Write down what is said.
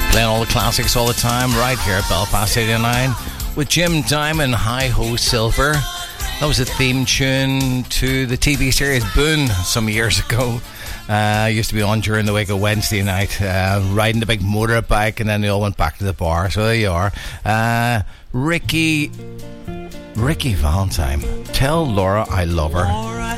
Playing all the classics all the time, right here at Belfast 89 with Jim Diamond, Hi Ho Silver. That was a theme tune to the TV series Boone some years ago. Used to be on during the week of Wednesday night, riding the big motorbike, and then they all went back to the bar. So there you are. Ricky Valentine, Tell Laura I Love Her.